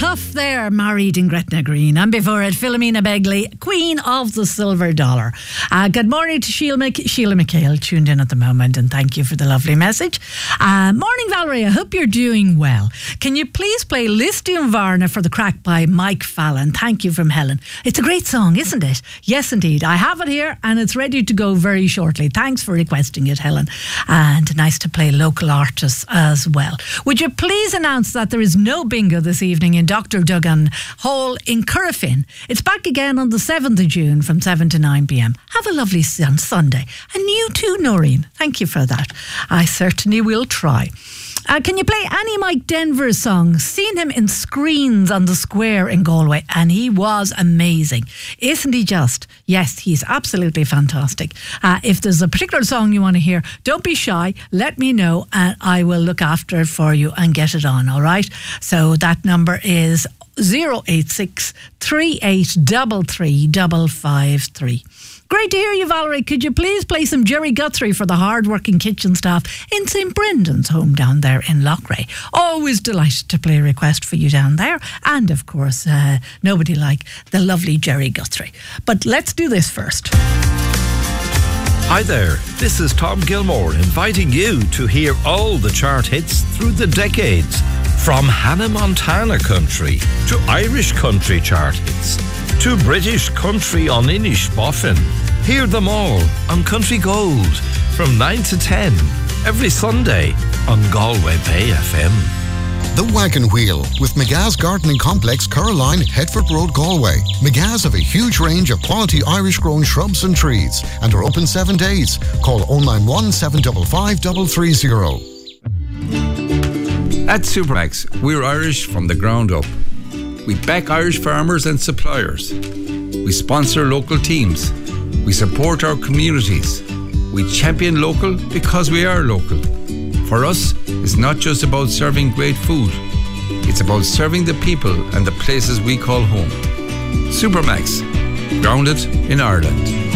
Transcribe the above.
Duff there, married in Gretna Green. And before it, Philomena Begley, Queen of the Silver Dollar. Good morning to Sheila McHale, tuned in at the moment, and thank you for the lovely message. Morning, Valerie, I hope you're doing well. Can you please play Listium Varna for the Crack by Mike Fallon? Thank you from Helen. It's a great song, isn't it? Yes, indeed. I have it here and it's ready to go very shortly. Thanks for requesting it, Helen. And nice to play local artists as well. Would you please announce that there is no bingo this evening in Dr. Duggan Hall in Currafin? It's back again on the 7th of June from 7 to 9 p.m. Have a lovely Sunday. And you too, Noreen. Thank you for that. I certainly will try. Can you play Annie Mike Denver's song? Seen him in Screens on the Square in Galway and he was amazing. Isn't he just? Yes, he's absolutely fantastic. If there's a particular song you want to hear, don't be shy. Let me know and I will look after it for you and get it on, all right? So that number is 086 3833 553. Great to hear you, Valerie. Could you please play some Jerry Guthrie for the hard-working kitchen staff in St. Brendan's home down there in Loughrea? Always delighted to play a request for you down there. And, of course, nobody like the lovely Jerry Guthrie. But let's do this first. Hi there, this is Tom Gilmore inviting you to hear all the chart hits through the decades. From Hannah Montana country to Irish country chart hits to British country on Inish Boffin. Hear them all on Country Gold from 9 to 10 every Sunday on Galway Bay FM. The Wagon Wheel with McGath's Gardening Complex, Caroline, Headford Road, Galway. McGath's have a huge range of quality Irish-grown shrubs and trees and are open 7 days. Call 091 755 330. At Supermax, we're Irish from the ground up. We back Irish farmers and suppliers. We sponsor local teams. We support our communities. We champion local because we are local. For us, it's not just about serving great food. It's about serving the people and the places we call home. Supermax, grounded in Ireland.